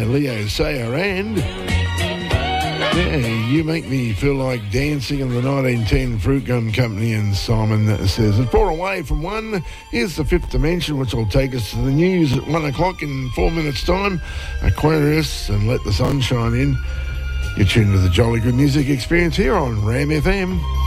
Leo Sayer and You Make Me Feel Like Dancing in the 1910 Fruit Gum Company. And Simon says it's 4 away from 1. Here's the Fifth Dimension, which will take us to the news at 1 o'clock in 4 minutes' time. Aquarius and Let the Sun Shine In. You're tuned to the Jolly Good Music Experience here on Ram FM.